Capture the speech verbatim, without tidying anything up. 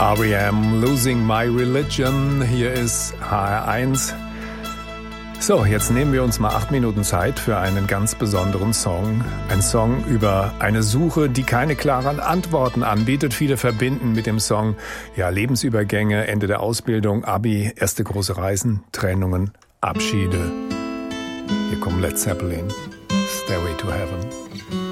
R E M, Losing My Religion. Hier ist H R eins. So, jetzt nehmen wir uns mal acht Minuten Zeit für einen ganz besonderen Song. Ein Song über eine Suche, die keine klaren Antworten anbietet. Viele verbinden mit dem Song ja Lebensübergänge, Ende der Ausbildung, Abi, erste große Reisen, Trennungen, Abschiede. Hier kommt Led Zeppelin, Stairway to Heaven.